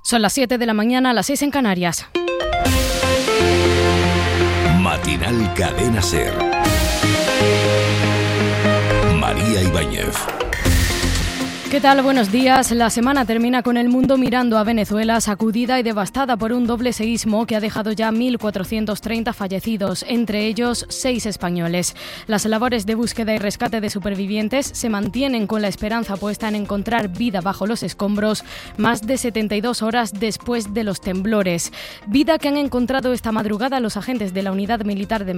Son las 7 de la mañana, las 6 en Canarias. Matinal Cadena SER. María Ibáñez. ¿Qué tal? Buenos días. La semana termina con el mundo mirando a Venezuela, sacudida y devastada por un doble seísmo que ha dejado ya 1.430 fallecidos, entre ellos 6 españoles. Las labores de búsqueda y rescate de supervivientes se mantienen con la esperanza puesta en encontrar vida bajo los escombros más de 72 horas después de los temblores. Vida que han encontrado esta madrugada los agentes de la Unidad Militar de